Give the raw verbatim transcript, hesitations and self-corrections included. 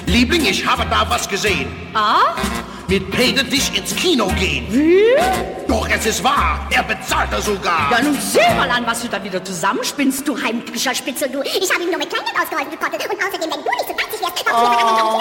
Liebling, ich habe da was gesehen. Ah? Mit Peter dich ins Kino gehen. Wie? Doch es ist wahr, er bezahlte sogar. Ja, nun seh mal an, was du da wieder zusammenspinnst, du heimtückischer Spitzel, du. Ich habe ihm nur mit Kleingeld ausgeholfen gekottet. Und außerdem, wenn du nicht so geizig wärst, Oh,